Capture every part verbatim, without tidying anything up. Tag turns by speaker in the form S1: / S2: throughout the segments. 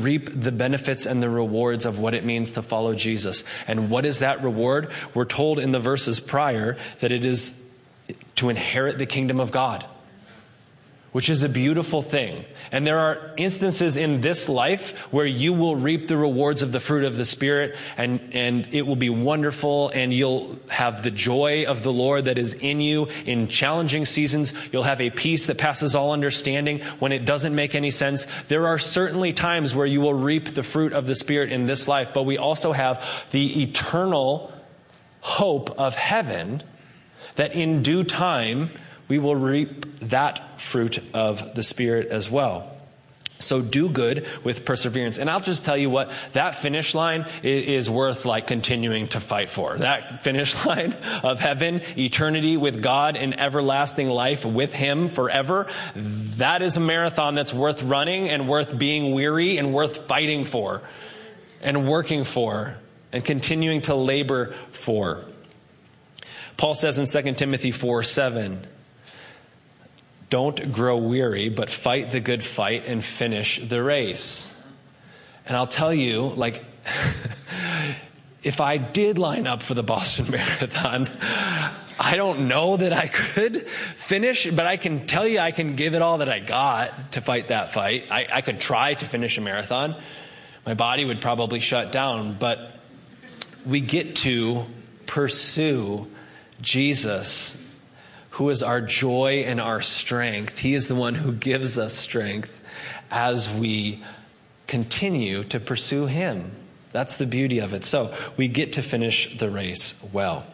S1: reap the benefits and the rewards of what it means to follow Jesus. And what is that reward? We're told in the verses prior that it is to inherit the kingdom of God, which is a beautiful thing. And there are instances in this life where you will reap the rewards of the fruit of the Spirit, and, and it will be wonderful, and you'll have the joy of the Lord that is in you in challenging seasons. You'll have a peace that passes all understanding when it doesn't make any sense. There are certainly times where you will reap the fruit of the Spirit in this life, but we also have the eternal hope of heaven that in due time we will reap that fruit of the Spirit as well. So do good with perseverance. And I'll just tell you what, that finish line is, is worth like continuing to fight for. That finish line of heaven, eternity with God and everlasting life with Him forever, that is a marathon that's worth running and worth being weary and worth fighting for and working for and continuing to labor for. Paul says in Second Timothy four seven, don't grow weary, but fight the good fight and finish the race. And I'll tell you, like, if I did line up for the Boston Marathon, I don't know that I could finish, but I can tell you I can give it all that I got to fight that fight. I, I could try to finish a marathon. My body would probably shut down, but we get to pursue Jesus, who is our joy and our strength. He is the one who gives us strength as we continue to pursue Him. That's the beauty of it. So we get to finish the race well.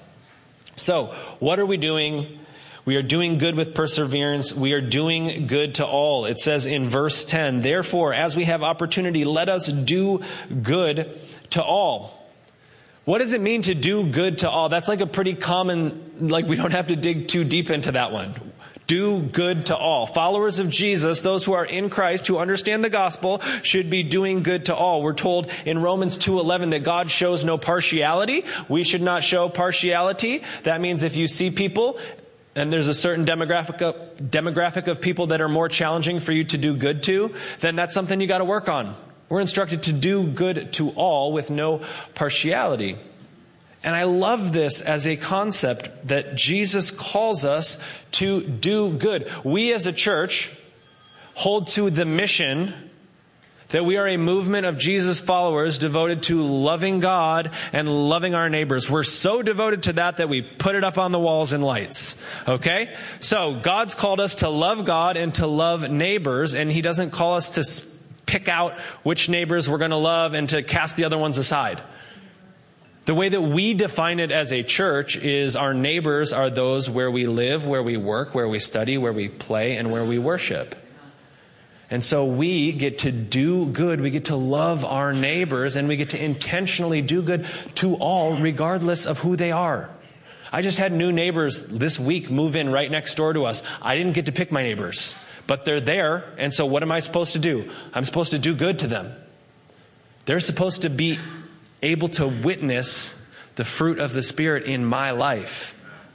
S1: So what are we doing? We are doing good with perseverance. We are doing good to all. It says in verse ten, therefore, as we have opportunity, let us do good to all. What does it mean to do good to all? That's like a pretty common, like we don't have to dig too deep into that one. Do good to all. Followers of Jesus, those who are in Christ, who understand the gospel, should be doing good to all. We're told in Romans two eleven that God shows no partiality. We should not show partiality. That means if you see people and there's a certain demographic of, demographic of people that are more challenging for you to do good to, then that's something you got to work on. We're instructed to do good to all with no partiality. And I love this as a concept that Jesus calls us to do good. We as a church hold to the mission that we are a movement of Jesus followers devoted to loving God and loving our neighbors. We're so devoted to that that we put it up on the walls in lights. Okay? So God's called us to love God and to love neighbors, and He doesn't call us to pick out which neighbors we're going to love and to cast the other ones aside. The way that we define it as a church is our neighbors are those where we live, where we work, where we study, where we play, and where we worship. And so we get to do good. We get to love our neighbors, and we get to intentionally do good to all, regardless of who they are. I just had new neighbors this week move in right next door to us. I didn't get to pick my neighbors, but they're there. And so what am I supposed to do? I'm supposed to do good to them. They're supposed to be able to witness the fruit of the Spirit in my life.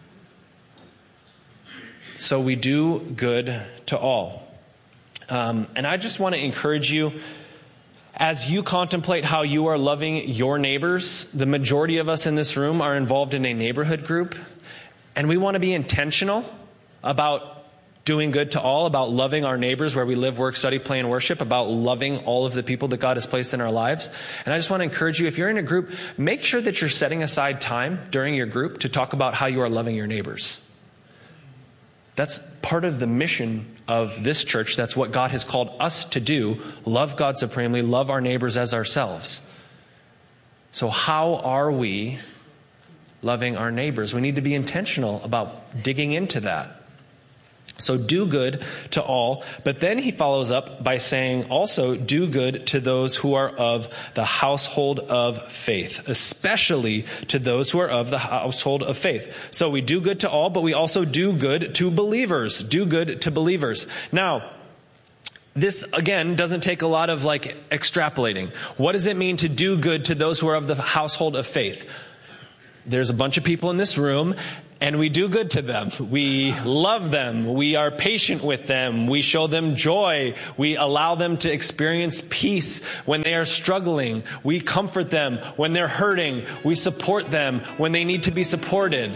S1: So we do good to all. Um, and I just want to encourage you, as you contemplate how you are loving your neighbors, the majority of us in this room are involved in a neighborhood group, and we want to be intentional about doing good to all, about loving our neighbors where we live, work, study, play, and worship, about loving all of the people that God has placed in our lives. And I just want to encourage you, if you're in a group, make sure that you're setting aside time during your group to talk about how you are loving your neighbors. That's part of the mission of this church. That's what God has called us to do. Love God supremely, love our neighbors as ourselves. So how are we loving our neighbors? We need to be intentional about digging into that. So do good to all. But then he follows up by saying also do good to those who are of the household of faith, especially to those who are of the household of faith. So we do good to all, but we also do good to believers. Do good to believers. Now, this, again, doesn't take a lot of like extrapolating. What does it mean to do good to those who are of the household of faith? there's a bunch of people in this room, and we do good to them. We love them. We are patient with them. We show them joy. We allow them to experience peace when they are struggling. We comfort them when they're hurting. We support them when they need to be supported.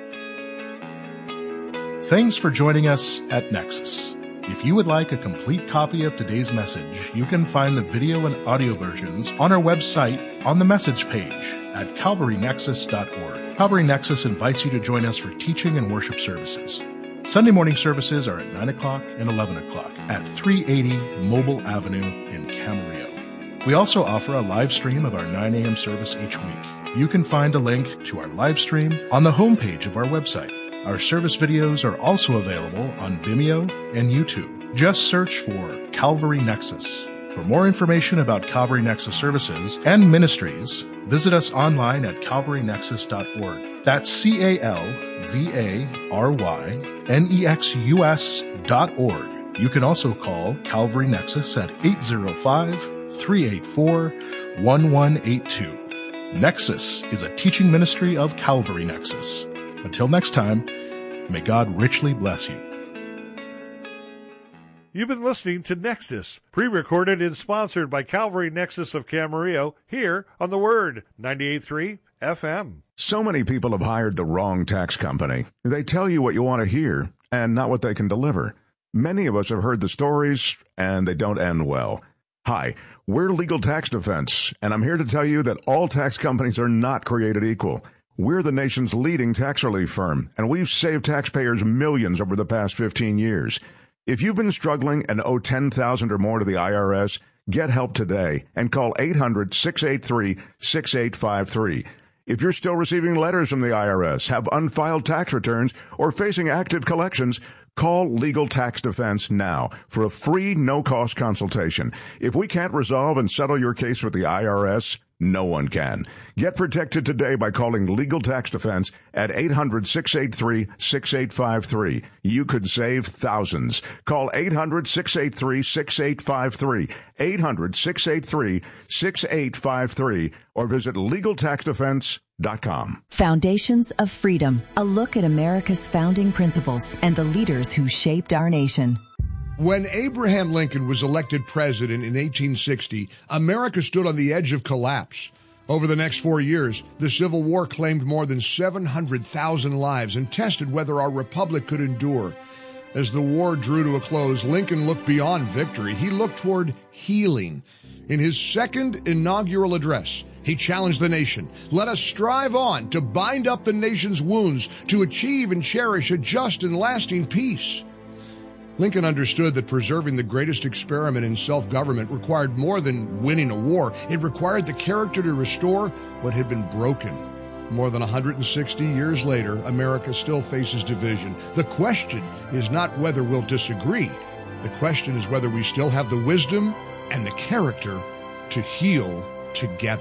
S2: Thanks for joining us at Nexus. If you would like a complete copy of today's message, you can find the video and audio versions on our website on the message page at calvary nexus dot org. Calvary Nexus invites you to join us for teaching and worship services. Sunday morning services are at nine o'clock and eleven o'clock at three eighty Mobile Avenue in Camarillo. We also offer a live stream of our nine a.m. service each week. You can find a link to our live stream on the homepage of our website. Our service videos are also available on Vimeo and YouTube. Just search for Calvary Nexus. For more information about Calvary Nexus services and ministries, visit us online at calvary nexus dot org. That's C A L V A R Y N E X U S dot org. You can also call Calvary Nexus at eight zero five, three eight four, one one eight two. Nexus is a teaching ministry of Calvary Nexus. Until next time, may God richly bless you.
S3: You've been listening to Nexus, pre-recorded and sponsored by Calvary Nexus of Camarillo, here on The Word, ninety-eight point three F M.
S4: So many people have hired the wrong tax company. They tell you what you want to hear and not what they can deliver. Many of us have heard the stories, and they don't end well. Hi, we're Legal Tax Defense, and I'm here to tell you that all tax companies are not created equal. We're the nation's leading tax relief firm, and we've saved taxpayers millions over the past fifteen years. If you've been struggling and owe ten thousand dollars or more to the I R S, get help today and call eight hundred, six eight three, six eight five three. If you're still receiving letters from the I R S, have unfiled tax returns, or facing active collections, call Legal Tax Defense now for a free, no-cost consultation. If we can't resolve and settle your case with the I R S, no one can. Get protected today by calling Legal Tax Defense at eight hundred, six eight three, six eight five three. You could save thousands. Call eight hundred, six eight three, six eight five three, eight hundred, six eight three, six eight five three, or visit legal tax defense dot com.
S5: Foundations of Freedom, a look at America's founding principles and the leaders who shaped our nation.
S6: When Abraham Lincoln was elected president in eighteen sixty, America stood on the edge of collapse. Over the next four years, the Civil War claimed more than seven hundred thousand lives and tested whether our republic could endure. As the war drew to a close, Lincoln looked beyond victory. He looked toward healing. In his second inaugural address, he challenged the nation. Let us strive on to bind up the nation's wounds, to achieve and cherish a just and lasting peace. Lincoln understood that preserving the greatest experiment in self-government required more than winning a war. It required the character to restore what had been broken. More than one hundred sixty years later, America still faces division. The question is not whether we'll disagree. The question is whether we still have the wisdom and the character to heal together.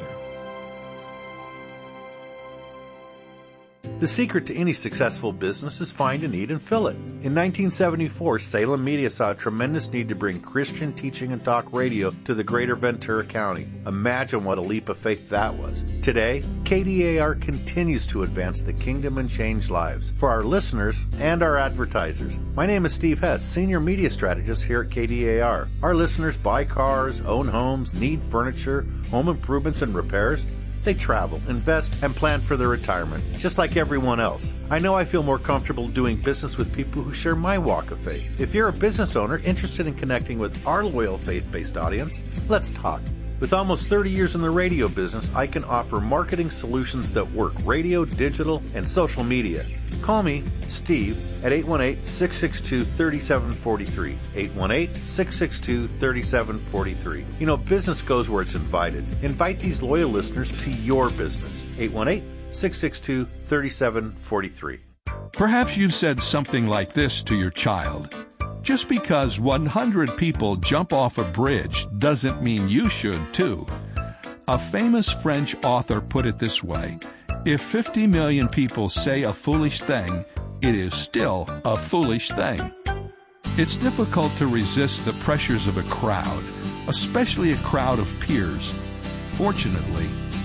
S7: The secret to any successful business is find a need and fill it. In nineteen seventy-four, Salem Media saw a tremendous need to bring Christian teaching and talk radio to the greater Ventura County. Imagine what a leap of faith that was. Today, K D A R continues to advance the kingdom and change lives for our listeners and our advertisers. My name is Steve Hess, Senior Media Strategist here at K D A R. Our listeners buy cars, own homes, need furniture, home improvements and repairs. They travel, invest, and plan for their retirement, just like everyone else. I know I feel more comfortable doing business with people who share my walk of faith. If you're a business owner interested in connecting with our loyal faith-based audience, let's talk. With almost thirty years in the radio business, I can offer marketing solutions that work radio, digital, and social media. Call me, Steve, at eight one eight, six six two, three seven four three. eight one eight, six six two, three seven four three. You know, business goes where it's invited. Invite these loyal listeners to your business. eight one eight, six six two, three seven four three.
S8: Perhaps you've said something like this to your child. Just because one hundred people jump off a bridge doesn't mean you should too. A famous French author put it this way: if fifty million people say a foolish thing, it is still a foolish thing. It's difficult to resist the pressures of a crowd, especially a crowd of peers. Fortunately,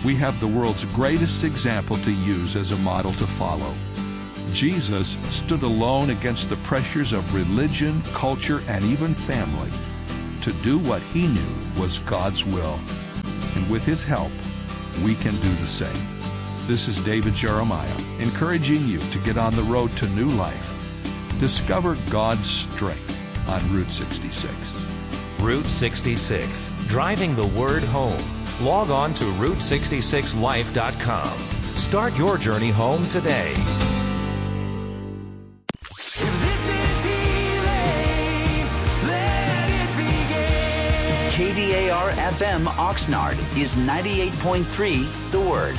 S8: we have the world's greatest example to use as a model to follow. Jesus stood alone against the pressures of religion, culture, and even family to do what he knew was God's will. And with his help, we can do the same. This is David Jeremiah, encouraging you to get on the road to new life. Discover God's strength on Route sixty-six.
S9: Route sixty-six, driving the word home. Log on to route sixty-six life dot com. Start your journey home today.
S10: K D A R F M Oxnard is ninety-eight point three The Word.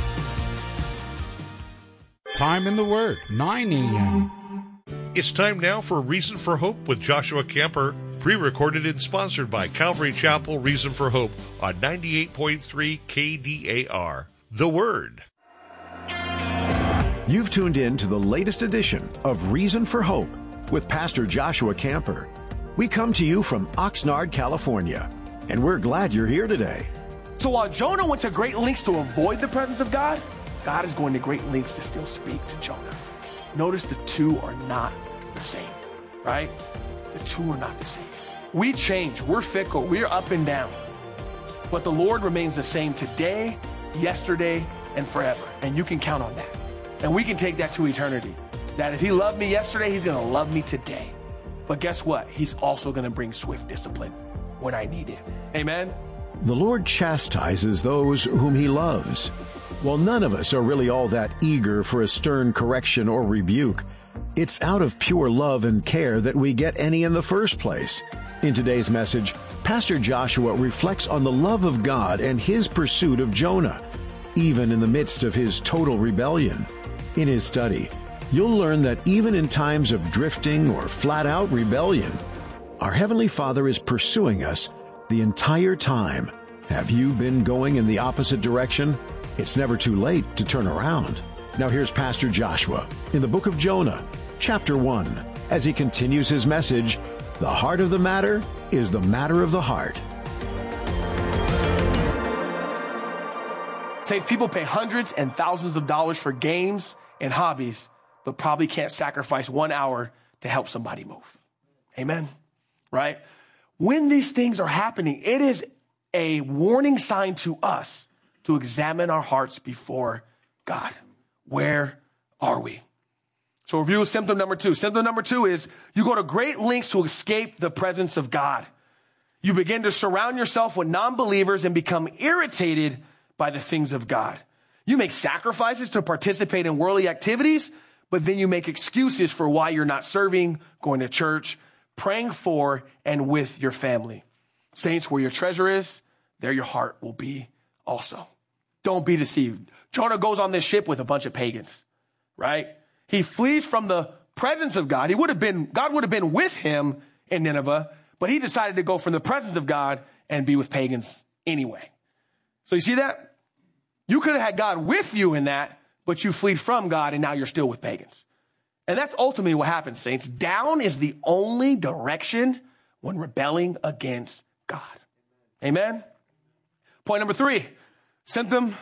S11: Time in the Word, nine a.m.
S3: It's time now for Reason for Hope with Joshua Camper, pre-recorded and sponsored by Calvary Chapel Reason for Hope on ninety-eight point three K D A R, The Word.
S12: You've tuned in to the latest edition of Reason for Hope with Pastor Joshua Camper. We come to you from Oxnard, California, and we're glad you're here today.
S13: So while Jonah went to great lengths to avoid the presence of God, God is going to great lengths to still speak to Jonah. Notice the two are not the same, right? The two are not the same. We change, we're fickle, we're up and down. But the Lord remains the same today, yesterday, and forever. And you can count on that. And we can take that to eternity. That if he loved me yesterday, he's gonna love me today. But guess what? He's also gonna bring swift discipline when I need it. Amen?
S12: The Lord chastises those whom he loves. While none of us are really all that eager for a stern correction or rebuke, it's out of pure love and care that we get any in the first place. In today's message, Pastor Joshua reflects on the love of God and his pursuit of Jonah, even in the midst of his total rebellion. In his study, you'll learn that even in times of drifting or flat-out rebellion, our Heavenly Father is pursuing us the entire time. Have you been going in the opposite direction? It's never too late to turn around. Now here's Pastor Joshua in the book of Jonah, chapter one, as he continues his message, The Heart of the Matter is the Matter of the Heart.
S13: Say people pay hundreds and thousands of dollars for games and hobbies, but probably can't sacrifice one hour to help somebody move. Amen? Right? When these things are happening, it is a warning sign to us to examine our hearts before God. Where are we? So review symptom number two. Symptom number two is you go to great lengths to escape the presence of God. You begin to surround yourself with non-believers and become irritated by the things of God. You make sacrifices to participate in worldly activities, but then you make excuses for why you're not serving, going to church, praying for, and with your family. Saints, where your treasure is, there your heart will be also. Don't be deceived. Jonah goes on this ship with a bunch of pagans, right? He flees from the presence of God. He would have been, God would have been with him in Nineveh, but he decided to go from the presence of God and be with pagans anyway. So you see that? You could have had God with you in that, but you flee from God and now you're still with pagans. And that's ultimately what happens, saints. Down is the only direction when rebelling against God. Amen? Point number three, symptom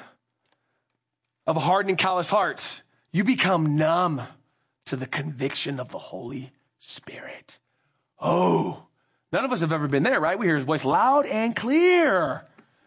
S13: of a hardened and callous heart. You become numb to the conviction of the Holy Spirit. Oh, none of us have ever been there, right? We hear his voice loud and clear.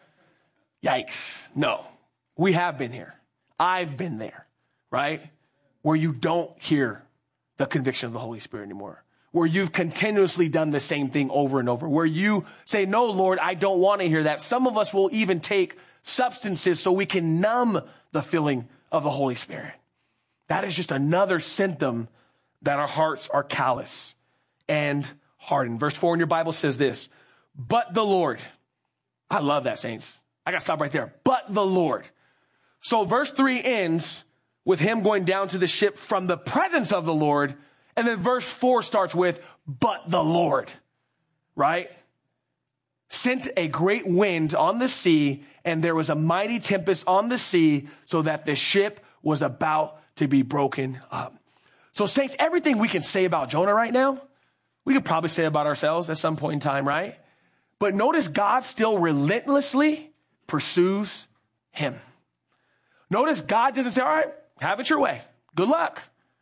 S13: Yikes. No, we have been here. I've been there, right? Where you don't hear the conviction of the Holy Spirit anymore. Where you've continuously done the same thing over and over. Where you say, no, Lord, I don't want to hear that. Some of us will even take substances so we can numb the feeling of the Holy Spirit. That is just another symptom that our hearts are callous and hardened. Verse four in your Bible says this, but the Lord. I love that, saints. I got to stop right there. But the Lord. So verse three ends with him going down to the ship from the presence of the Lord. And then verse four starts with, but the Lord, right? Sent a great wind on the sea, and there was a mighty tempest on the sea, so that the ship was about to be broken up. So saints, everything we can say about Jonah right now, we could probably say about ourselves at some point in time, right? But notice God still relentlessly pursues him. Notice God doesn't say, all right, have it your way. Good luck.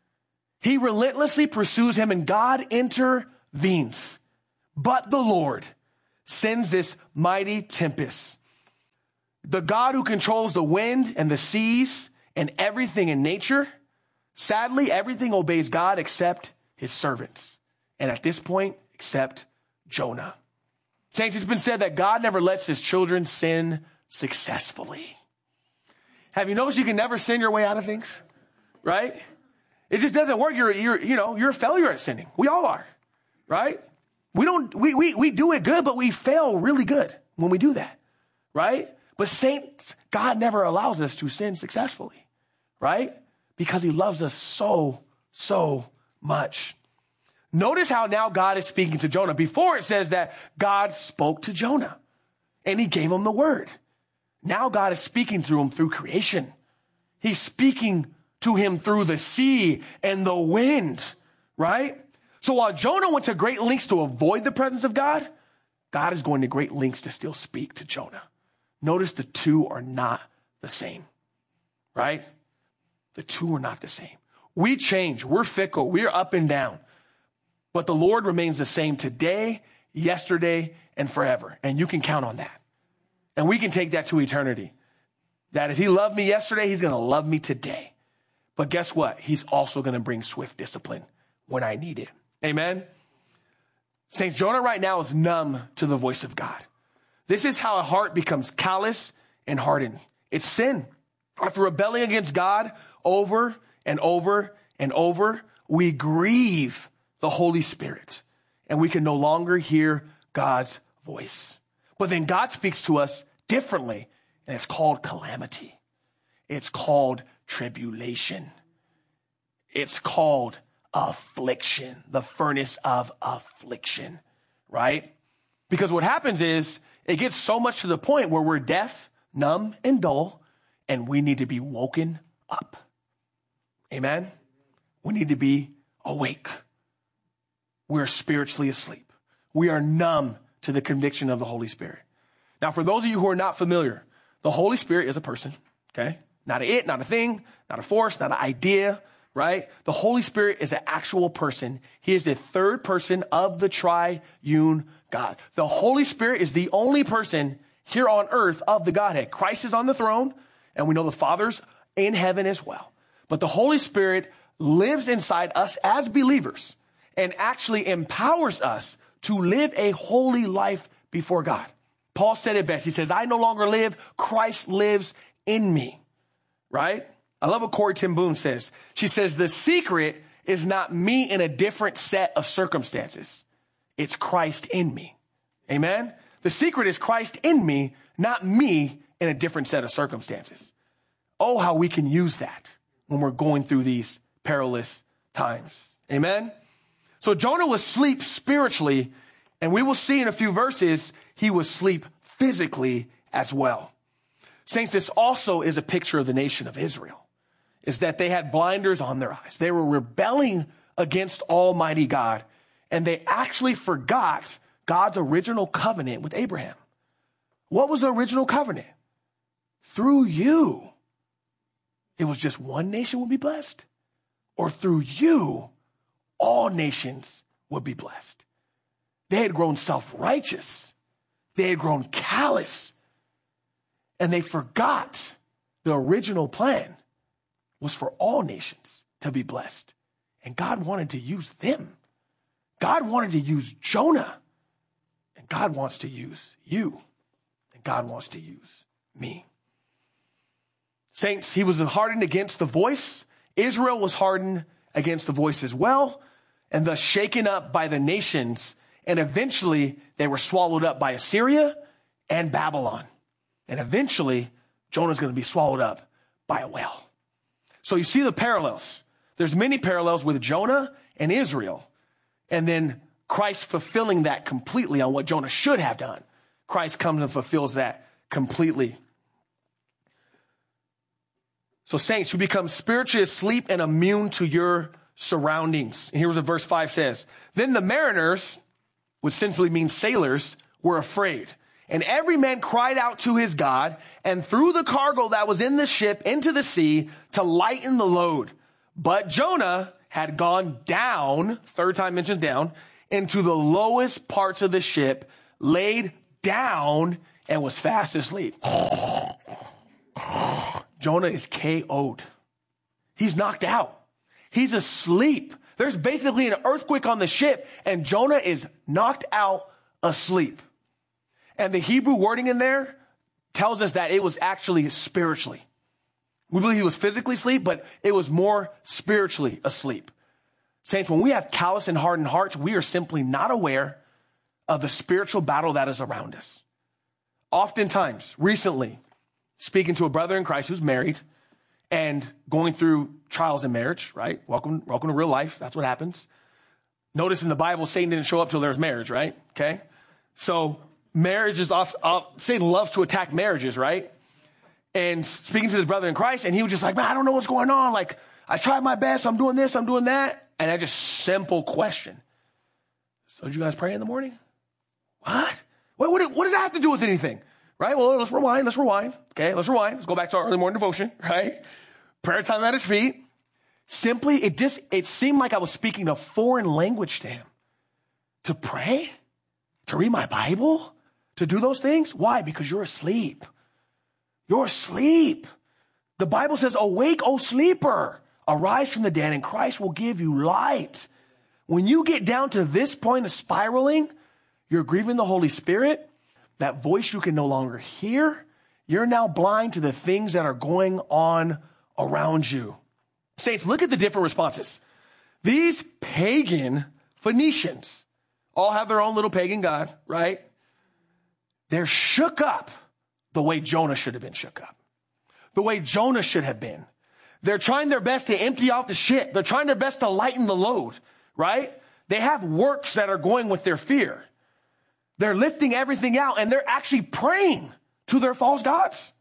S13: He relentlessly pursues him and God intervenes. But the Lord sends this mighty tempest. The God who controls the wind and the seas and everything in nature, sadly, everything obeys God except his servants. And at this point, except Jonah. Saints, it's been said that God never lets his children sin successfully. Have you noticed you can never sin your way out of things? Right? It just doesn't work. You're, you're, you know, you're a failure at sinning. We all are. Right? We don't, we, we, we do it good, but we fail really good when we do that. Right? But saints, God never allows us to sin successfully. Right? Because he loves us so, so much. Notice how now God is speaking to Jonah. Before it says that God spoke to Jonah and he gave him the word. Now God is speaking through him through creation. He's speaking to him through the sea and the wind, right? So while Jonah went to great lengths to avoid the presence of God, God is going to great lengths to still speak to Jonah. Notice the two are not the same, right? The two are not the same. We change. We're fickle. We're up and down. But the Lord remains the same today, yesterday, and forever. And you can count on that. And we can take that to eternity. That if he loved me yesterday, he's going to love me today. But guess what? He's also going to bring swift discipline when I need it. Amen? Saints, Jonah right now is numb to the voice of God. This is how a heart becomes callous and hardened. It's sin. After rebelling against God over and over and over, we grieve the Holy Spirit, and we can no longer hear God's voice. But then God speaks to us differently, and it's called calamity. It's called tribulation. It's called affliction, the furnace of affliction, right? Because what happens is it gets so much to the point where we're deaf, numb, and dull, and we need to be woken up. Amen? We need to be awake. We're spiritually asleep. We are numb to the conviction of the Holy Spirit. Now, for those of you who are not familiar, the Holy Spirit is a person, okay? Not a it, not a thing, not a force, not an idea, right? The Holy Spirit is an actual person. He is the third person of the triune God. The Holy Spirit is the only person here on earth of the Godhead. Christ is on the throne, and we know the Father's in heaven as well. But the Holy Spirit lives inside us as believers and actually empowers us to live a holy life before God. Paul said it best. He says, I no longer live, Christ lives in me, right? I love what Corrie ten Boom says. She says, the secret is not me in a different set of circumstances. It's Christ in me. Amen? The secret is Christ in me, not me in a different set of circumstances. Oh, how we can use that when we're going through these perilous times. Amen? So Jonah was asleep spiritually, and we will see in a few verses, he was asleep physically as well. Saints, this also is a picture of the nation of Israel, is that they had blinders on their eyes. They were rebelling against Almighty God, and they actually forgot God's original covenant with Abraham. What was the original covenant? Through you, it was just one nation would be blessed, or through you, all nations would be blessed. They had grown self-righteous. They had grown callous. And they forgot the original plan was for all nations to be blessed. And God wanted to use them. God wanted to use Jonah. And God wants to use you. And God wants to use me. Saints, he was hardened against the voice. Israel was hardened against the voice as well, and thus shaken up by the nations. And eventually they were swallowed up by Assyria and Babylon. And eventually Jonah's going to be swallowed up by a whale. So you see the parallels. There's many parallels with Jonah and Israel. And then Christ fulfilling that completely on what Jonah should have done. Christ comes and fulfills that completely. So saints, you become spiritually asleep and immune to your surroundings. And here's what verse five says. Then the mariners, which simply means sailors, were afraid. And every man cried out to his God and threw the cargo that was in the ship into the sea to lighten the load. But Jonah had gone down, third time mentioned down, into the lowest parts of the ship, laid down, and was fast asleep. Jonah is K O'd. He's knocked out. He's asleep. There's basically an earthquake on the ship, and Jonah is knocked out asleep. And the Hebrew wording in there tells us that it was actually spiritually. We believe he was physically asleep, but it was more spiritually asleep. Saints, when we have callous and hardened hearts, we are simply not aware of the spiritual battle that is around us. Oftentimes, recently, speaking to a brother in Christ who's married and going through trials in marriage, right? Welcome, welcome to real life. That's what happens. Notice in the Bible, Satan didn't show up till there's marriage, right? Okay. So marriage is off, off, Satan loves to attack marriages, right? And speaking to this brother in Christ, and he was just like, man, I don't know what's going on. Like, I tried my best. I'm doing this. I'm doing that. And I just simple question. So did you guys pray in the morning? What? What, what? What does that have to do with anything? Right? Well, let's rewind. Let's rewind. Okay. Let's rewind. Let's go back to our early morning devotion, right? Prayer time at his feet. Simply, it just, it seemed like I was speaking a foreign language to him. To pray? To read my Bible? To do those things? Why? Because you're asleep. You're asleep. The Bible says, awake, O sleeper. Arise from the dead and Christ will give you light. When you get down to this point of spiraling, you're grieving the Holy Spirit. That voice you can no longer hear. You're now blind to the things that are going on around you. Saints, look at the different responses. These pagan Phoenicians all have their own little pagan god, right? They're shook up the way Jonah should have been shook up. The way Jonah should have been. They're trying their best to empty out the ship. They're trying their best to lighten the load, right? They have works that are going with their fear. They're lifting everything out, and they're actually praying to their false gods.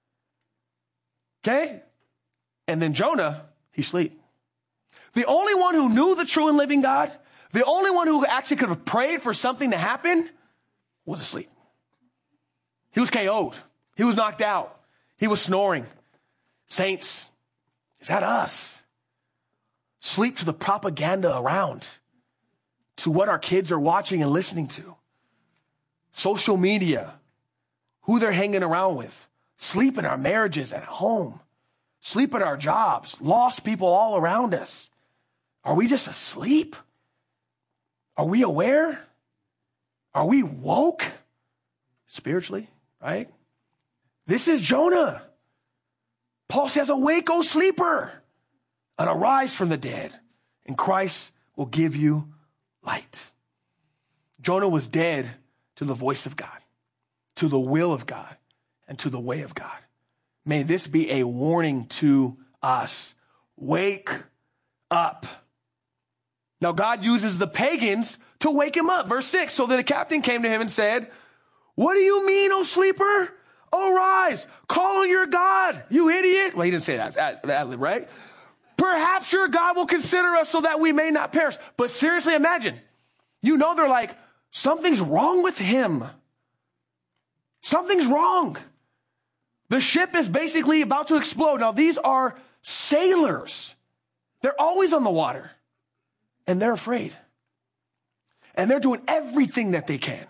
S13: Okay? And then Jonah, he sleep. The only one who knew the true and living God, the only one who actually could have prayed for something to happen, was asleep. He was K O'd. He was knocked out. He was snoring. Saints, is that us? Sleep to the propaganda around, to what our kids are watching and listening to. Social media, who they're hanging around with. Sleep in our marriages at home. Sleep at our jobs. Lost people all around us. Are we just asleep? Are we aware? Are we woke? Spiritually, right? This is Jonah. Paul says, awake, O sleeper, and arise from the dead, and Christ will give you light. Jonah was dead to the voice of God, to the will of God, and to the way of God. May this be a warning to us. Wake up. Now, God uses the pagans to wake him up. Verse six, so that the captain came to him and said, what do you mean, O sleeper? Arise, call on your God, you idiot. Well, he didn't say that, right? Perhaps your God will consider us so that we may not perish. But seriously, imagine, you know, they're like, something's wrong with him. Something's wrong. The ship is basically about to explode. Now, these are sailors. They're always on the water. And they're afraid. And they're doing everything that they can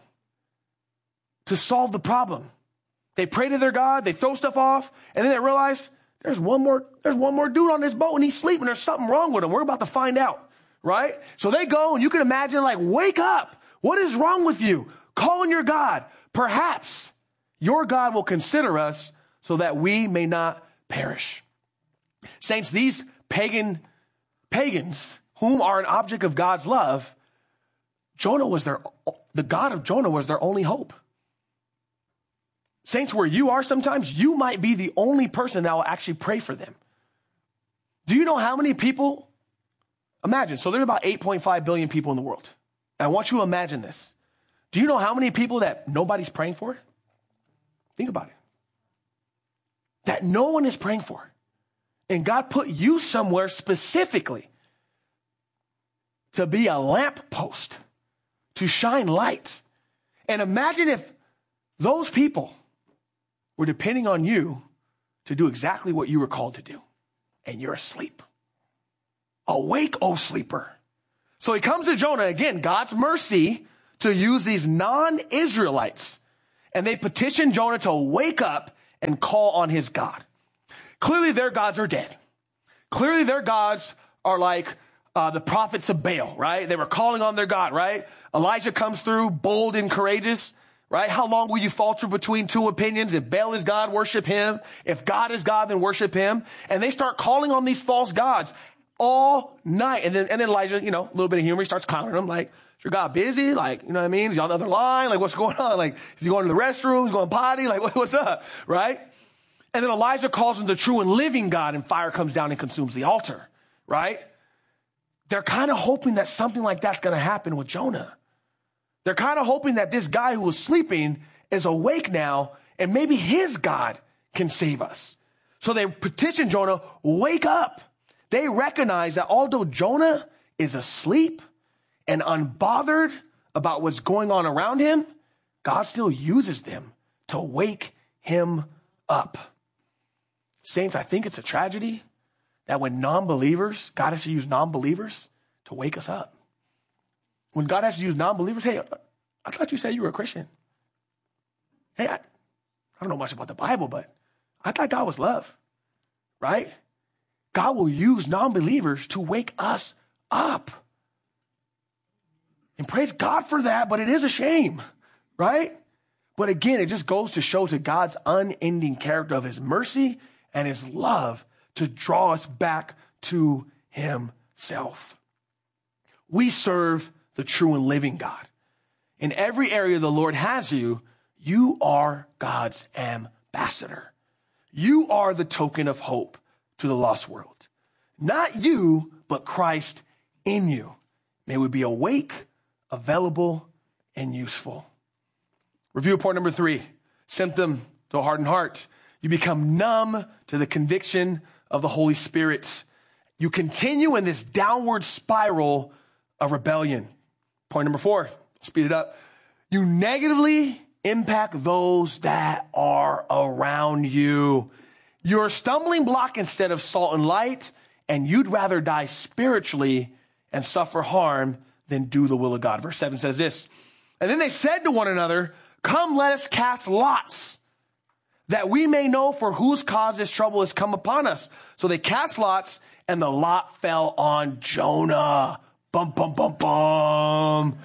S13: to solve the problem. They pray to their God. They throw stuff off. And then they realize there's one more, there's one more dude on this boat and he's sleeping. There's something wrong with him. We're about to find out. Right? So they go, and you can imagine, like, wake up. What is wrong with you? Call on your God. Perhaps your God will consider us so that we may not perish. Saints, these pagan pagans, whom are an object of God's love, Jonah was their, the God of Jonah was their only hope. Saints, where you are sometimes, you might be the only person that will actually pray for them. Do you know how many people? Imagine, so there's about eight point five billion people in the world. And I want you to imagine this. Do you know how many people that nobody's praying for? Think about it. That no one is praying for. And God put you somewhere specifically to be a lamp post, to shine light. And imagine if Those people were depending on you to do exactly what you were called to do. And you're asleep. Awake, O sleeper. So he comes to Jonah, again, God's mercy to use these non-Israelites. And they petition Jonah to wake up and call on his God. Clearly their gods are dead. Clearly their gods are like uh, the prophets of Baal, right? They were calling on their God, right? Elijah comes through, bold and courageous, right? How long will you falter between two opinions? If Baal is God, worship him. If God is God, then worship him. And they start calling on these false gods all night. And then, and then Elijah, you know, a little bit of humor, he starts clowning them like, is your God busy? Like, you know what I mean? Is he on the other line? Like, what's going on? Like, is he going to the restroom? Is he going potty? Like, what, what's up? Right? And then Elijah calls on the true and living God, and fire comes down and consumes the altar. Right? They're kind of hoping that something like that's going to happen with Jonah. They're kind of hoping that this guy who was sleeping is awake now, and maybe his God can save us. So they petition Jonah, wake up. They recognize that although Jonah is asleep and unbothered about what's going on around him, God still uses them to wake him up. Saints, I think it's a tragedy that when non-believers, God has to use non-believers to wake us up. When God has to use non-believers, hey, I thought you said you were a Christian. Hey, I, I don't know much about the Bible, but I thought God was love, right? God will use non-believers to wake us up. And praise God for that, but it is a shame, right? But again, it just goes to show to God's unending character of his mercy and his love to draw us back to himself. We serve the true and living God. In every area the Lord has you, you are God's ambassador. You are the token of hope to the lost world. Not you, but Christ in you. May we be awake, available, and useful. Review point number three, symptom to a hardened heart. You become numb to the conviction of the Holy Spirit. You continue in this downward spiral of rebellion. Point number four, speed it up. You negatively impact those that are around you. You're a stumbling block instead of salt and light, and you'd rather die spiritually and suffer harm than do the will of God. Verse seven says this, and then they said to one another, come, let us cast lots, that we may know for whose cause this trouble has come upon us. So they cast lots, and the lot fell on Jonah. Bum, bum, bum, bum.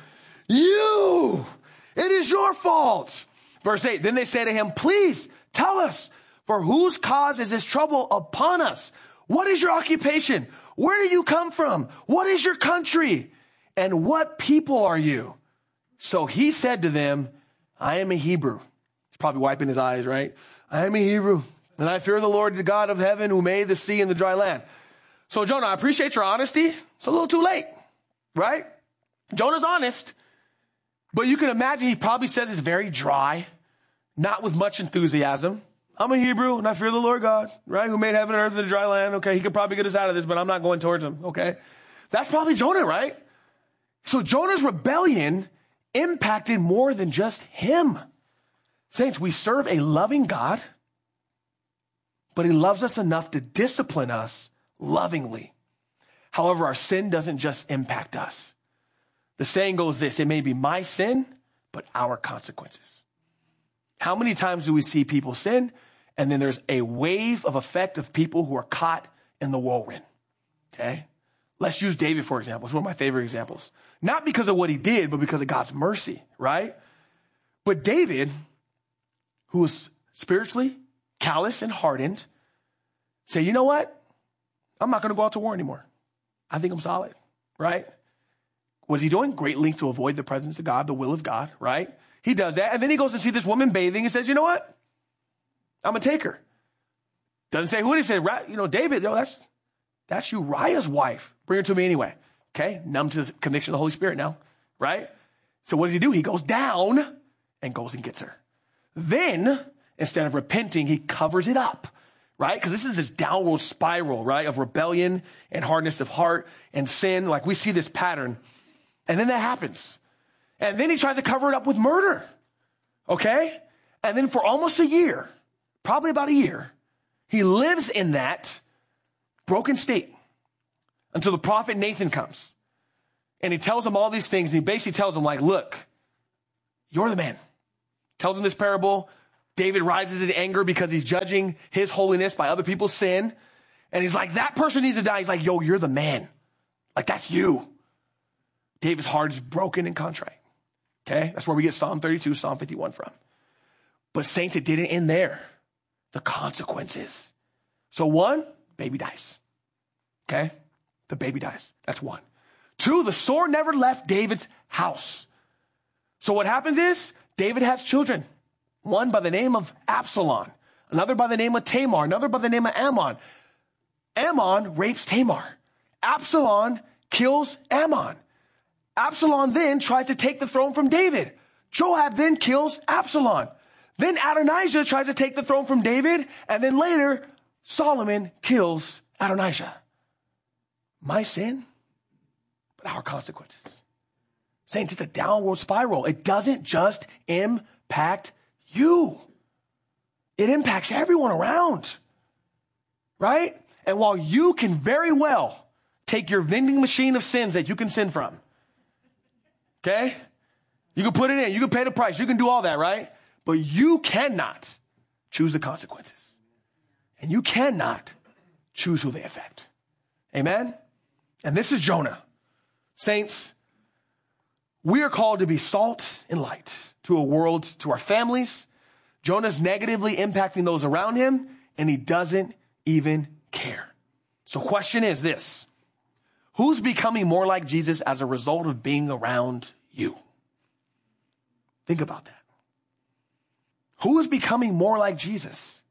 S13: You, it is your fault. Verse eight, then they say to him, please tell us, for whose cause is this trouble upon us? What is your occupation? Where do you come from? What is your country? And what people are you? So he said to them, I am a Hebrew. He's probably wiping his eyes, right? I am a Hebrew, and I fear the Lord, the God of heaven, who made the sea and the dry land. So Jonah, I appreciate your honesty. It's a little too late, right? Jonah's honest, but you can imagine he probably says it's very dry, not with much enthusiasm. I'm a Hebrew, and I fear the Lord God, right, who made heaven and earth and the dry land. Okay, he could probably get us out of this, but I'm not going towards him, okay? That's probably Jonah, right? So Jonah's rebellion impacted more than just him. Saints, we serve a loving God, but he loves us enough to discipline us lovingly. However, our sin doesn't just impact us. The saying goes this, it may be my sin, but our consequences. How many times do we see people sin, and then there's a wave of effect of people who are caught in the whirlwind? Okay? Let's use David, for example. It's one of my favorite examples. Not because of what he did, but because of God's mercy, right? But David, who was spiritually callous and hardened, said, you know what? I'm not going to go out to war anymore. I think I'm solid, right? What is he doing? Great lengths to avoid the presence of God, the will of God, right? He does that. And then he goes to see this woman bathing and says, you know what? I'm going to take her. Doesn't say who it is. He said, you know, David, yo, that's, that's Uriah's wife. Bring her to me anyway. Okay. Numb to the conviction of the Holy Spirit now, right? So what does he do? He goes down and goes and gets her. Then, instead of repenting, he covers it up, right? Because this is this downward spiral, right, of rebellion and hardness of heart and sin. Like we see this pattern. And then that happens. And then he tries to cover it up with murder, okay? And then for almost a year, probably about a year, he lives in that broken state until the prophet Nathan comes. And he tells him all these things. And he basically tells him, like, look, you're the man. Tells him this parable. David rises in anger because he's judging his holiness by other people's sin. And he's like, that person needs to die. He's like, yo, you're the man. Like, that's you. David's heart is broken and contrite. Okay? That's where we get Psalm thirty-two, Psalm fifty-one from. But saints, it didn't end there. The consequences. So one, baby dies. Okay? The baby dies. That's one. Two, the sword never left David's house. So what happens is David has children. One by the name of Absalom. Another by the name of Tamar. Another by the name of Ammon. Ammon rapes Tamar. Absalom kills Ammon. Absalom then tries to take the throne from David. Joab then kills Absalom. Then Adonijah tries to take the throne from David. And then later, Solomon kills Adonijah. My sin, but our consequences. Saints, it's a downward spiral. It doesn't just impact you. It impacts everyone around. Right? And while you can very well take your vending machine of sins that you can sin from, okay? You can put it in. You can pay the price. You can do all that, right? But you cannot choose the consequences. And you cannot choose who they affect. Amen? And this is Jonah. Saints, we are called to be salt and light to a world, to our families. Jonah's negatively impacting those around him, and he doesn't even care. So question is this: who's becoming more like Jesus as a result of being around you? Think about that. Who is becoming more like Jesus?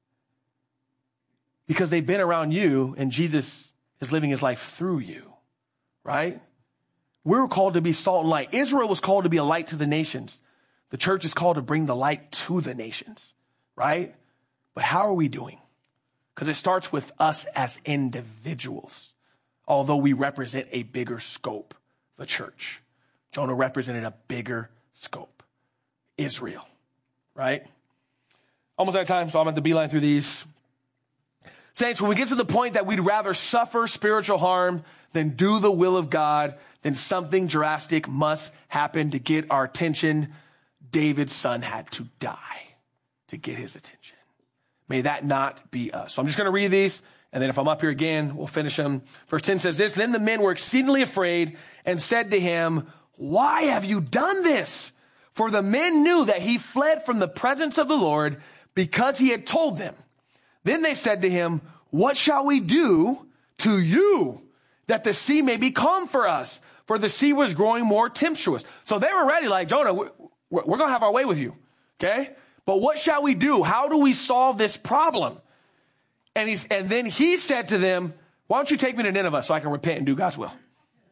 S13: Because they've been around you and Jesus is living his life through you, right? We're called to be salt and light. Israel was called to be a light to the nations. The church is called to bring the light to the nations, right? But how are we doing? Because it starts with us as individuals, although we represent a bigger scope, the church. Jonah represented a bigger scope, Israel, right? Almost out of time, so I'm at the beeline through these. Saints, when we get to the point that we'd rather suffer spiritual harm than do the will of God, then something drastic must happen to get our attention. David's son had to die to get his attention. May that not be us. So I'm just going to read these, and then if I'm up here again, we'll finish them. Verse ten says this: Then the men were exceedingly afraid and said to him, why have you done this? For the men knew that he fled from the presence of the Lord because he had told them. Then they said to him, what shall we do to you that the sea may be calm for us? For the sea was growing more tempestuous. So they were ready, like, Jonah, we're, we're going to have our way with you. Okay? But what shall we do? How do we solve this problem? And he's, and then he said to them, why don't you take me to Nineveh so I can repent and do God's will?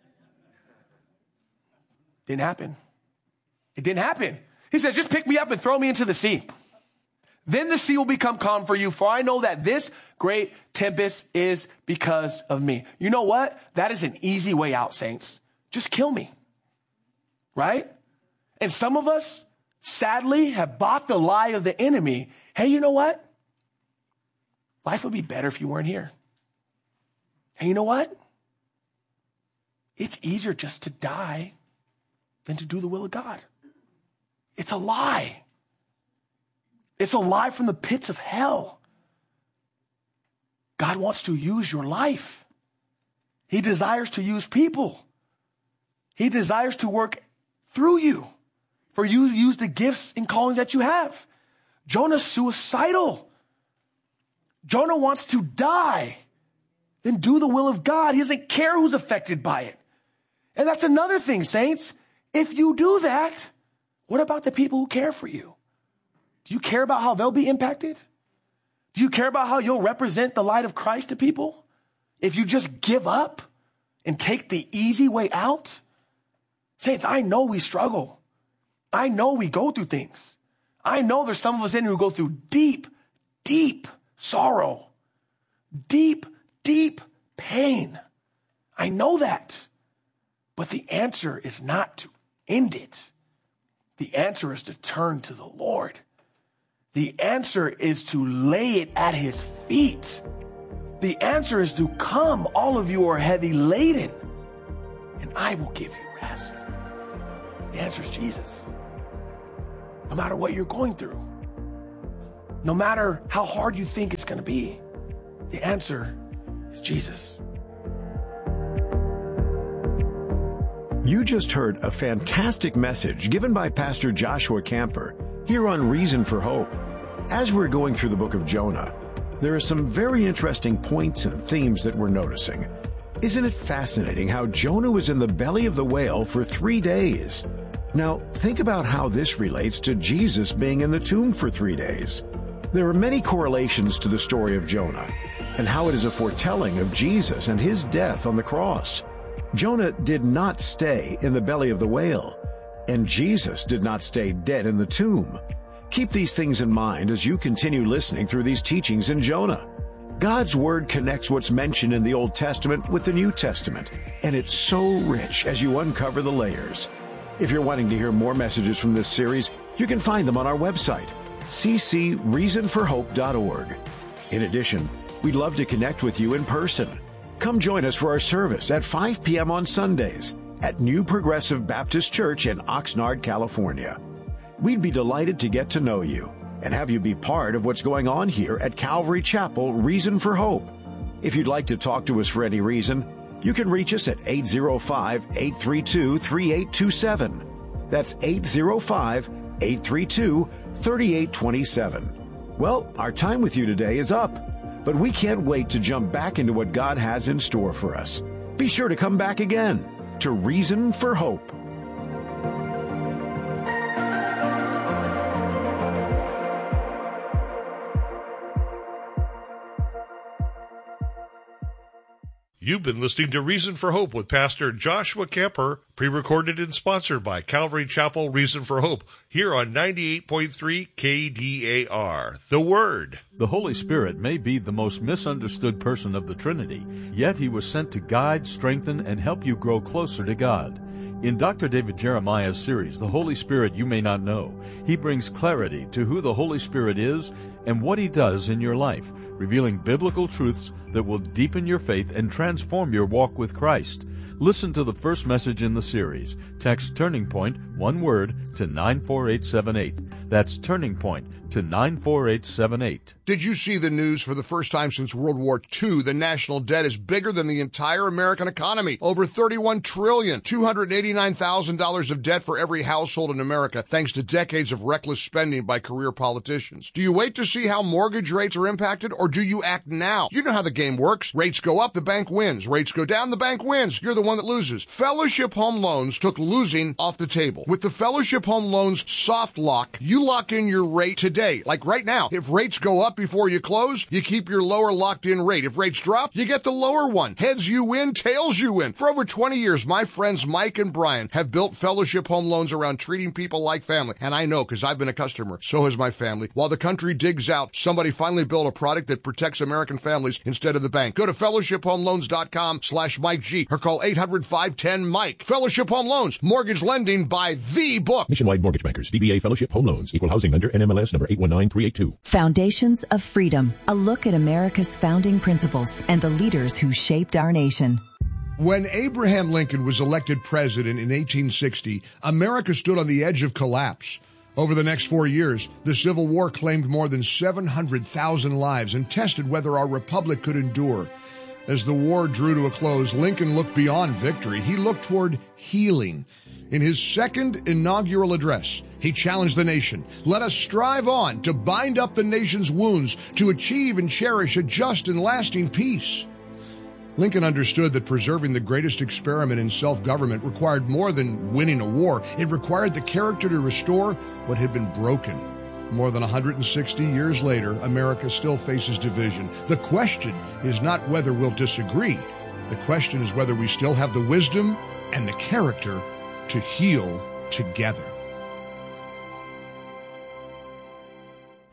S13: Didn't happen. It didn't happen. He said, just pick me up and throw me into the sea. Then the sea will become calm for you, for I know that this great tempest is because of me. You know what? That is an easy way out, saints. Just kill me. Right? And some of us, sadly, have bought the lie of the enemy. Hey, you know what? Life would be better if you weren't here. And you know what? It's easier just to die than to do the will of God. It's a lie. It's a lie from the pits of hell. God wants to use your life. He desires to use people. He desires to work through you. For you to use the gifts and callings that you have. Jonah's suicidal. Jonah wants to die. Then do the will of God. He doesn't care who's affected by it. And that's another thing, saints. If you do that, what about the people who care for you? Do you care about how they'll be impacted? Do you care about how you'll represent the light of Christ to people? If you just give up and take the easy way out? Saints, I know we struggle. I know we go through things. I know there's some of us in here who go through deep, deep sorrow. Deep, deep pain. I know that. But the answer is not to end it. The answer is to turn to the Lord. The answer is to lay it at his feet. The answer is to come, all of you are heavy laden, and I will give you rest. The answer is Jesus. No matter what you're going through, no matter how hard you think it's going to be, the answer is Jesus.
S12: You just heard a fantastic message given by Pastor Joshua Camper here on Reason for Hope. As we're going through the book of Jonah, there are some very interesting points and themes that we're noticing. Isn't it fascinating how Jonah was in the belly of the whale for three days? Now, think about how this relates to Jesus being in the tomb for three days. There are many correlations to the story of Jonah and how it is a foretelling of Jesus and his death on the cross. Jonah did not stay in the belly of the whale, and Jesus did not stay dead in the tomb. Keep these things in mind as you continue listening through these teachings in Jonah. God's Word connects what's mentioned in the Old Testament with the New Testament, and it's so rich as you uncover the layers. If you're wanting to hear more messages from this series, you can find them on our website, c c reason for hope dot org. In addition, we'd love to connect with you in person. Come join us for our service at five p.m. on Sundays at New Progressive Baptist Church in Oxnard, California. We'd be delighted to get to know you and have you be part of what's going on here at Calvary Chapel Reason for Hope. If you'd like to talk to us for any reason, you can reach us at eight zero five, eight three two, three eight two seven. That's eight zero five, eight three two, three eight two seven. Well, our time with you today is up, but we can't wait to jump back into what God has in store for us. Be sure to come back again to Reason for Hope.
S3: You've been listening to Reason for Hope with Pastor Joshua Camper, pre-recorded and sponsored by Calvary Chapel Reason for Hope, here on ninety-eight point three K D A R, The Word.
S14: The Holy Spirit may be the most misunderstood person of the Trinity, yet he was sent to guide, strengthen, and help you grow closer to God. In Doctor David Jeremiah's series, The Holy Spirit You May Not Know, he brings clarity to who the Holy Spirit is and what he does in your life, revealing biblical truths that will deepen your faith and transform your walk with Christ. Listen to the first message in the series. Text Turning Point, one word, to nine four eight seven eight. That's Turning Point to nine four eight seven eight.
S6: Did you see the news? For the first time since World War Two, the national debt is bigger than the entire American economy. Over thirty-one trillion dollars, two hundred eighty-nine thousand dollars of debt for every household in America, thanks to decades of reckless spending by career politicians. Do you wait to see how mortgage rates are impacted, or do you act now? You know how the game works. Rates go up, the bank wins. Rates go down, the bank wins. You're the one that loses. Fellowship Home Loans took losing off the table. With the Fellowship Home Loans soft lock, you lock in your rate today. Like right now, if rates go up before you close, you keep your lower locked-in rate. If rates drop, you get the lower one. Heads you win, tails you win. For over twenty years, my friends Mike and Brian have built Fellowship Home Loans around treating people like family. And I know, because I've been a customer. So has my family. While the country digs out, somebody finally built a product that protects American families instead of the bank. Go to fellowship home loans dot com slash Mike G or call eight hundred, five one zero, Mike. Fellowship Home Loans. Mortgage lending by the book.
S15: Nationwide Mortgage Bankers. D B A Fellowship Home Loans. Equal housing lender. N M L S number eight one nine three eight two.
S5: Foundations of Freedom. A look at America's founding principles and the leaders who shaped our nation.
S6: When Abraham Lincoln was elected president in eighteen sixty, America stood on the edge of collapse. Over the next four years, the Civil War claimed more than seven hundred thousand lives and tested whether our republic could endure. As the war drew to a close, Lincoln looked beyond victory. He looked toward healing. In his second inaugural address, he challenged the nation. Let us strive on to bind up the nation's wounds, to achieve and cherish a just and lasting peace. Lincoln understood that preserving the greatest experiment in self-government required more than winning a war. It required the character to restore what had been broken. More than one hundred sixty years later, America still faces division. The question is not whether we'll disagree. The question is whether we still have the wisdom and the character to heal together.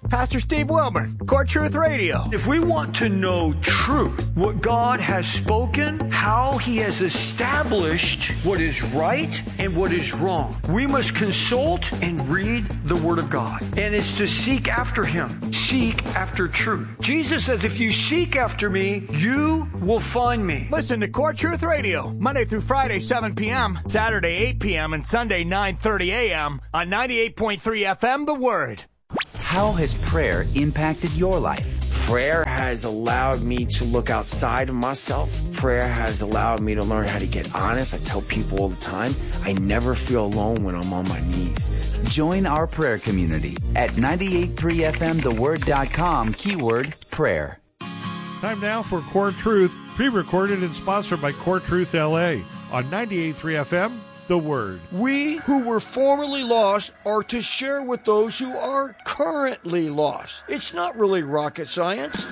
S16: Pastor Steve Wilburn, Core Truth Radio. If we want to know truth, what God has spoken, how He has established what is right and what is wrong, we must consult and read the Word of God. And it's to seek after Him, seek after truth. Jesus says, if you seek after me, you will find me. Listen to Core Truth Radio, Monday through Friday, seven p.m., Saturday, eight p.m., and Sunday, nine thirty a.m. on ninety-eight point three F M, The Word.
S10: How has prayer impacted your life?
S17: Prayer has allowed me to look outside of myself. Prayer has allowed me to learn how to get honest. I tell people all the time, I never feel alone when I'm on my knees.
S10: Join our prayer community at ninety-eight point three F M the word dot com, keyword prayer.
S3: Time now for Core Truth, pre-recorded and sponsored by Core Truth L A on ninety-eight point three F M, The Word.
S18: We who were formerly lost are to share with those who are currently lost. It's not really rocket science.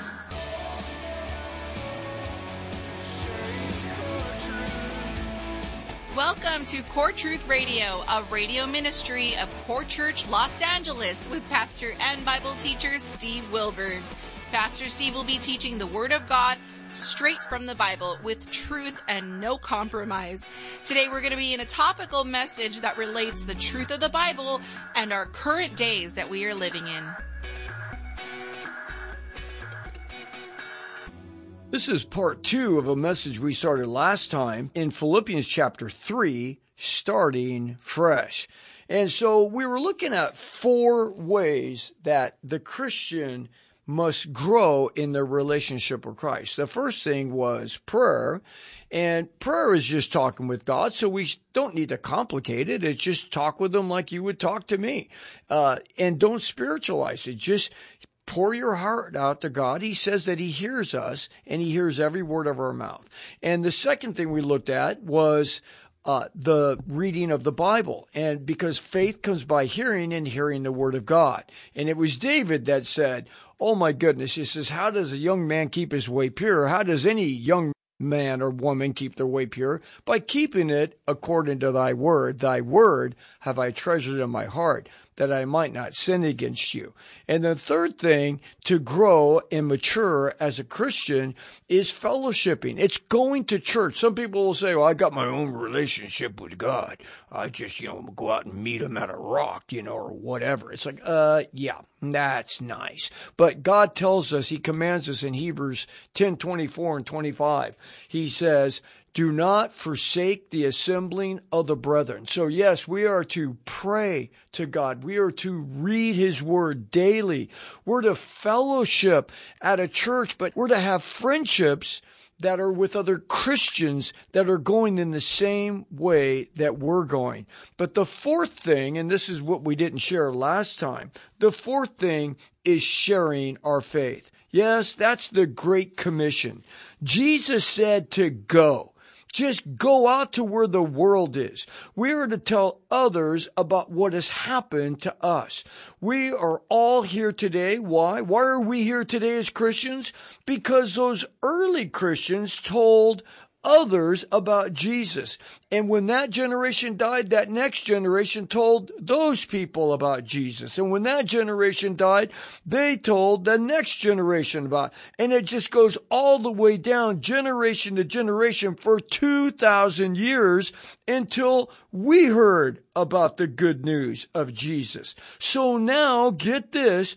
S19: Welcome to Core Truth Radio, a radio ministry of Core Church Los Angeles with pastor and Bible teacher Steve Wilburn. Pastor Steve will be teaching the Word of God straight from the Bible with truth and no compromise. Today we're going to be in a topical message that relates the truth of the Bible and our current days that we are living in.
S18: This is part two of a message we started last time in Philippians chapter three, starting fresh. And so we were looking at four ways that the Christian must grow in their relationship with Christ. The first thing was prayer, and prayer is just talking with God, so we don't need to complicate it. It's just talk with Him like you would talk to me. Uh, and don't spiritualize it. Just pour your heart out to God. He says that He hears us, and He hears every word of our mouth. And the second thing we looked at was Uh, the reading of the Bible. And because faith comes by hearing and hearing the Word of God. And it was David that said, oh my goodness, he says, how does a young man keep his way pure? How does any young man or woman keep their way pure? By keeping it according to thy word. Thy word have I treasured in my heart, that I might not sin against you. And the third thing to grow and mature as a Christian is fellowshipping. It's going to church. Some people will say, well, I got my own relationship with God. I just, you know, go out and meet Him at a rock, you know, or whatever. It's like, uh, yeah, that's nice. But God tells us, He commands us in Hebrews ten, twenty-four and twenty-five. He says, do not forsake the assembling of the brethren. So yes, we are to pray to God. We are to read His Word daily. We're to fellowship at a church, but we're to have friendships that are with other Christians that are going in the same way that we're going. But the fourth thing, and this is what we didn't share last time, the fourth thing is sharing our faith. Yes, that's the Great Commission. Jesus said to go. Just go out to where the world is. We are to tell others about what has happened to us. We are all here today. Why? Why are we here today as Christians? Because those early Christians told others about Jesus. And when that generation died, that next generation told those people about Jesus. And when that generation died, they told the next generation about it. And it just goes all the way down generation to generation for two thousand years until we heard about the good news of Jesus. So now, get this,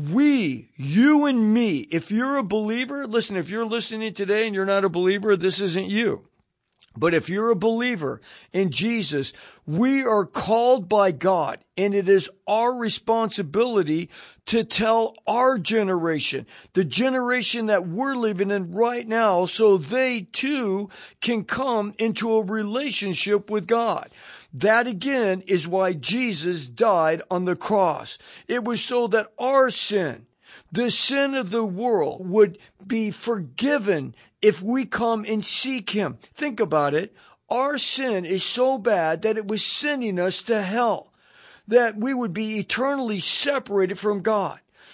S18: we, you and me, if you're a believer, listen, if you're listening today and you're not a believer, this isn't you. But if you're a believer in Jesus, we are called by God, and it is our responsibility to tell our generation, the generation that we're living in right now, so they too can come into a relationship with God. That again is why Jesus died on the cross. It was so that our sin, the sin of the world, would be forgiven if we come and seek Him. Think about it. Our sin is so bad that it was sending us to hell, that we would be eternally separated from God.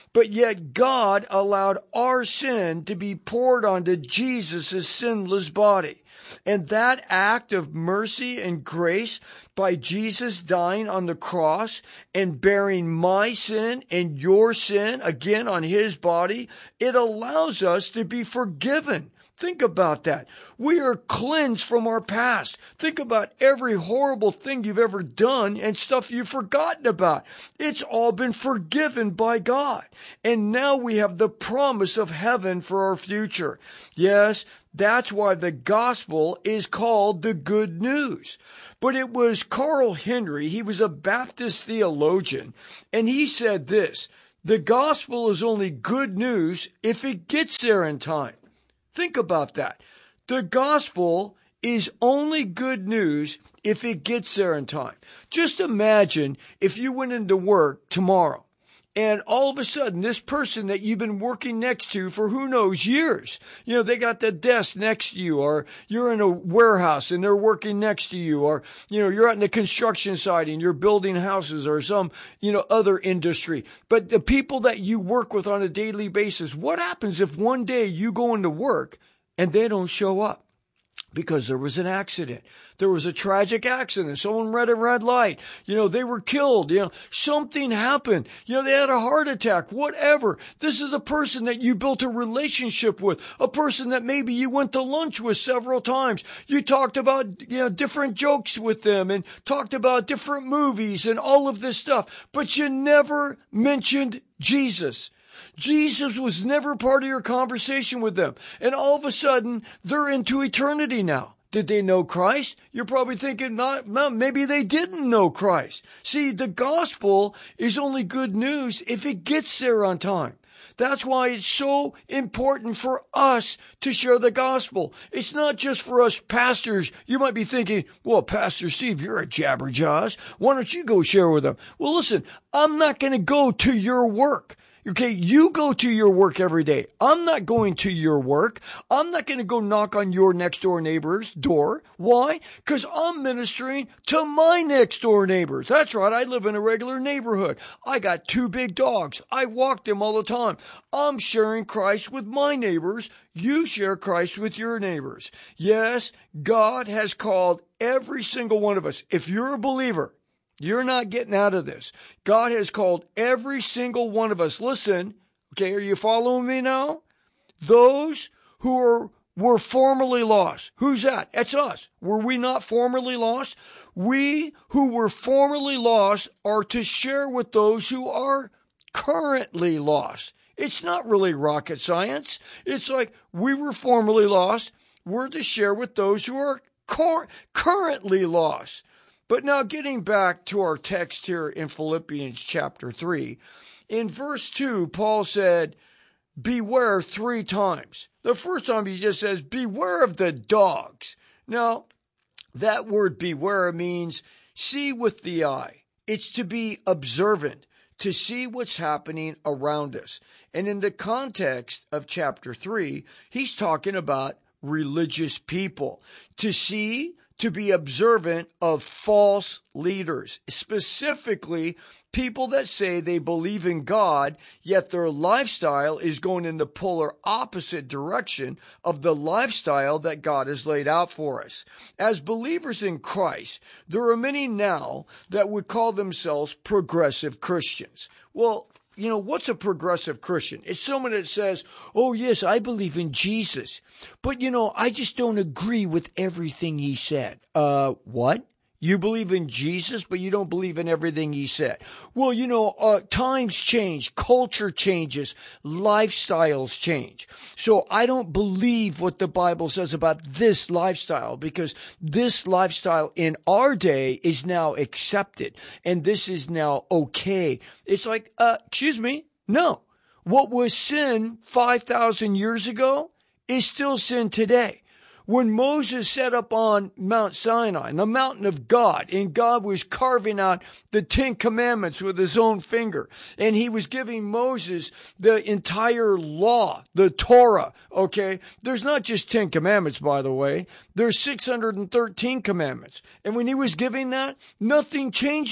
S18: But yet God allowed our sin to be poured onto Jesus' sinless body. And that act of mercy and grace by Jesus dying on the cross and bearing my sin and your sin again on his body, it allows us to be forgiven. Think about that. We are cleansed from our past. Think about every horrible thing you've ever done and stuff you've forgotten about. It's all been forgiven by God. And now we have the promise of heaven for our future. Yes, that's why the gospel is called the good news. But it was Carl Henry, he was a Baptist theologian, and he said this, the gospel is only good news if it gets there in time. Think about that. The gospel is only good news if it gets there in time. Just imagine if you went into work tomorrow and all of a sudden this person that you've been working next to for who knows years, you know, they got the desk next to you, or you're in a warehouse and they're working next to you, or, you know, you're out in the construction site and you're building houses or some, you know, other industry. But the people that you work with on a daily basis, what happens if one day you go into work and they don't show up? Because there was an accident. There was a tragic accident. Someone red a red light. You know, they were killed. You know, something happened. You know, they had a heart attack, whatever. This is a person that you built a relationship with, a person that maybe you went to lunch with several times. You talked about, you know, different jokes with them and talked about different movies and all of this stuff, but you never mentioned Jesus. Jesus was never part of your conversation with them. And all of a sudden, they're into eternity now. Did they know Christ? You're probably thinking, not, not, maybe they didn't know Christ. See, the gospel is only good news if it gets there on time. That's why it's so important for us to share the gospel. It's not just for us pastors. You might be thinking, well, Pastor Steve, you're a jabberjaws. Why don't you go share with them? Well, listen, I'm not going to go to your work. Okay, you go to your work every day. I'm not going to your work. I'm not going to go knock on your next door neighbor's door. Why? Because I'm ministering to my next door neighbors. That's right. I live in a regular neighborhood. I got two big dogs. I walk them all the time. I'm sharing Christ with my neighbors. You share Christ with your neighbors. Yes, God has called every single one of us. If you're a believer, you're not getting out of this. God has called every single one of us. Listen, okay, are you following me now? Those who are, were formerly lost. Who's that? That's us. Were we not formerly lost? We who were formerly lost are to share with those who are currently lost. It's not really rocket science. It's like we were formerly lost. We're to share with those who are cor- currently lost. But now getting back to our text here in Philippians chapter three, in verse two, Paul said, beware three times. The first time he just says, beware of the dogs. Now, that word beware means see with the eye. It's to be observant, to see what's happening around us. And in the context of chapter three, he's talking about religious people. To see, to be observant of false leaders, specifically people that say they believe in God, yet their lifestyle is going in the polar opposite direction of the lifestyle that God has laid out for us. As believers in Christ, there are many now that would call themselves progressive Christians. Well, you know, what's a progressive Christian? It's someone that says, oh, yes, I believe in Jesus, but, you know, I just don't agree with everything he said. Uh, what? You believe in Jesus, but you don't believe in everything he said. Well, you know, uh, times change, culture changes, lifestyles change. So I don't believe what the Bible says about this lifestyle, because this lifestyle in our day is now accepted and this is now okay. It's like, uh, excuse me, no. What was sin five thousand years ago is still sin today. When Moses set up on Mount Sinai, the mountain of God, and God was carving out the Ten Commandments with his own finger, and he was giving Moses the entire law, the Torah, okay? There's not just Ten Commandments, by the way. There's six hundred thirteen commandments. And when he was giving that, nothing changes.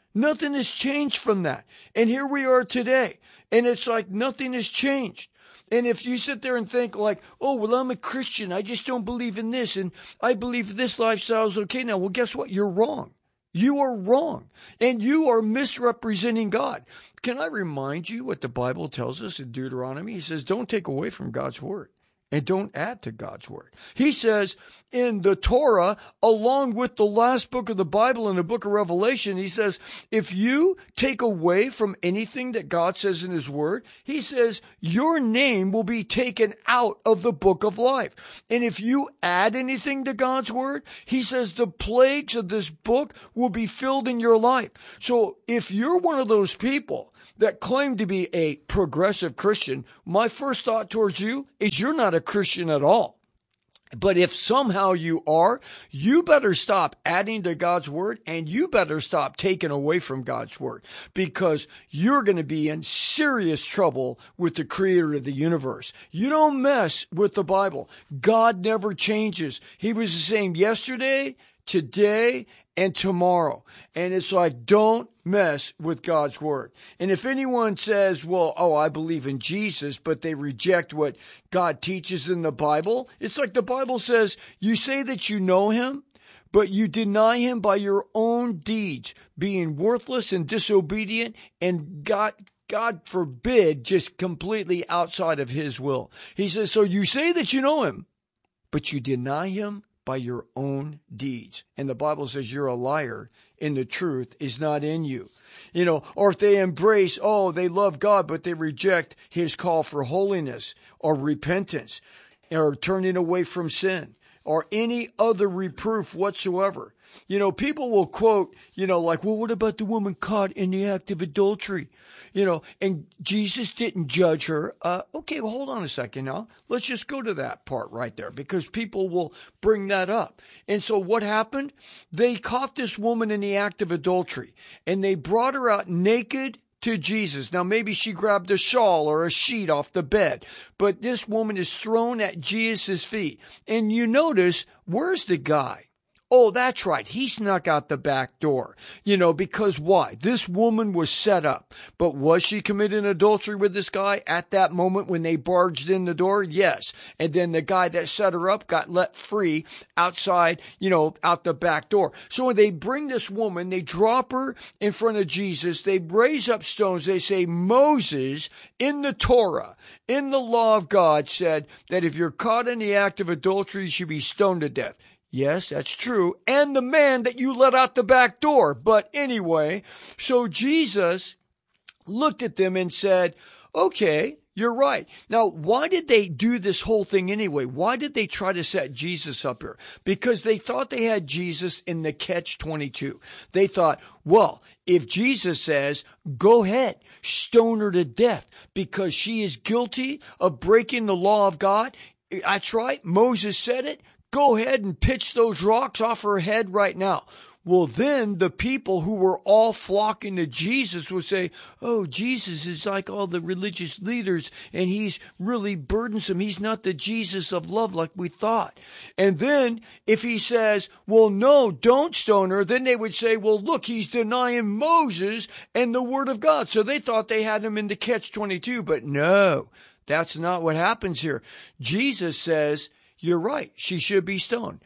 S18: Nothing has changed from that. And here we are today. And it's like nothing has changed. And if you sit there and think like, oh, well, I'm a Christian. I just don't believe in this. And I believe this lifestyle is okay now. Well, guess what? You're wrong. You are wrong. And you are misrepresenting God. Can I remind you what the Bible tells us in Deuteronomy? He says, don't take away from God's word. And don't add to God's word. He says in the Torah, along with the last book of the Bible in the book of Revelation, he says, if you take away from anything that God says in his word, he says, your name will be taken out of the book of life. And if you add anything to God's word, he says the plagues of this book will be filled in your life. So if you're one of those people that claim to be a progressive Christian, my first thought towards you is you're not a Christian at all. But if somehow you are, you better stop adding to God's word and you better stop taking away from God's word, because you're going to be in serious trouble with the creator of the universe. You don't mess with the Bible. God never changes. He was the same yesterday, today, and tomorrow. And it's like, don't mess with God's word. And if anyone says, well, oh, I believe in Jesus, but they reject what God teaches in the Bible, it's like the Bible says, you say that you know him, but you deny him by your own deeds, being worthless and disobedient, and God God forbid, just completely outside of his will. He says, so you say that you know him, but you deny him by your own deeds. And the Bible says you're a liar and the truth is not in you. You know, or if they embrace, oh, they love God, but they reject his call for holiness or repentance or turning away from sin or any other reproof whatsoever. You know, people will quote, you know, like, well, what about the woman caught in the act of adultery? You know, and Jesus didn't judge her. Uh, okay, well, hold on a second now. Let's just go to that part right there, because people will bring that up. And so what happened? They caught this woman in the act of adultery, and they brought her out naked to Jesus. Now, maybe she grabbed a shawl or a sheet off the bed, but this woman is thrown at Jesus' feet. And you notice, where's the guy? Oh, that's right. He snuck out the back door. You know, because why? This woman was set up. But was she committing adultery with this guy at that moment when they barged in the door? Yes. And then the guy that set her up got let free outside, you know, out the back door. So when they bring this woman, they drop her in front of Jesus. They raise up stones. They say, Moses in the Torah, in the law of God, said that if you're caught in the act of adultery, you should be stoned to death. Yes, that's true. And the man that you let out the back door. But anyway, so Jesus looked at them and said, okay, you're right. Now, why did they do this whole thing anyway? Why did they try to set Jesus up here? Because they thought they had Jesus in the catch twenty-two. They thought, well, if Jesus says, go ahead, stone her to death because she is guilty of breaking the law of God. That's right. Moses said it. Go ahead and pitch those rocks off her head right now. Well, then the people who were all flocking to Jesus would say, oh, Jesus is like all the religious leaders, and he's really burdensome. He's not the Jesus of love like we thought. And then if he says, well, no, don't stone her, then they would say, well, look, he's denying Moses and the word of God. So they thought they had him in the catch twenty-two, but no, that's not what happens here. Jesus says, you're right. She should be stoned.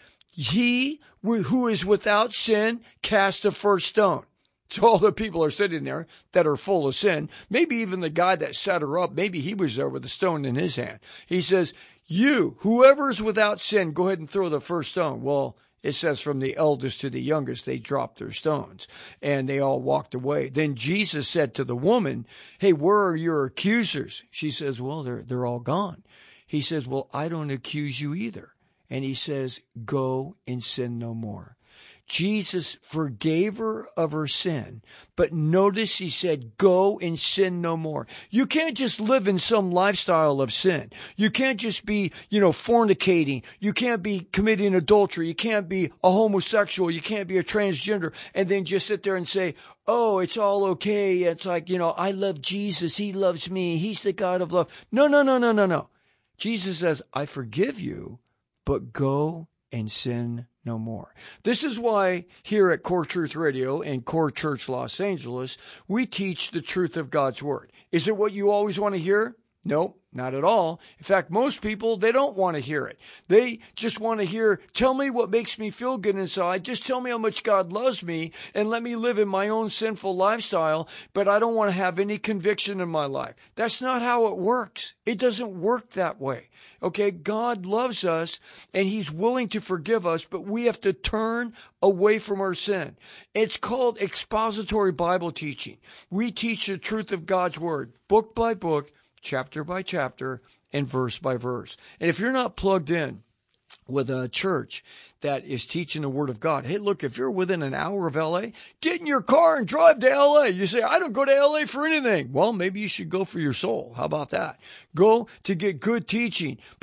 S18: He who is without sin cast the first stone. So all the people are sitting there that are full of sin. Maybe even the guy that set her up, maybe he was there with a stone in his hand. He says, you, whoever is without sin, go ahead and throw the first stone. Well, it says from the eldest to the youngest, they dropped their stones and they all walked away. Then Jesus said to the woman, hey, where are your accusers? She says, well, they're, they're all gone. He says, well, I don't accuse you either. And he says, go and sin no more. Jesus forgave her of her sin, but notice he said, go and sin no more. You can't just live in some lifestyle of sin. You can't just be, you know, fornicating. You can't be committing adultery. You can't be a homosexual. You can't be a transgender and then just sit there and say, oh, it's all okay. It's like, you know, I love Jesus. He loves me. He's the God of love. No, no, no, no, no, no. Jesus says, I forgive you, but go and sin no more. This is why here at Core Truth Radio and Core Church Los Angeles, we teach the truth of God's Word. Is it what you always want to hear? Nope, not at all. In fact, most people, they don't want to hear it. They just want to hear, tell me what makes me feel good inside. Just tell me how much God loves me and let me live in my own sinful lifestyle, but I don't want to have any conviction in my life. That's not how it works. It doesn't work that way. Okay, God loves us and He's willing to forgive us, but we have to turn away from our sin. It's called expository Bible teaching. We teach the truth of God's Word, book by book, chapter by chapter, and verse by verse. And if you're not plugged in with a church that is teaching the Word of God, hey, look, if you're within an hour of L A, get in your car and drive to L A. You say, I don't go to L A for anything. Well, maybe you should go for your soul. How about that? Go to get good teaching.